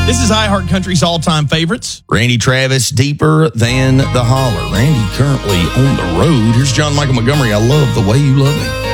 This is iHeart Country's all-time favorites. Randy Travis, Deeper Than the Holler. Randy currently on the road. Here's John Michael Montgomery. I love the way you love me.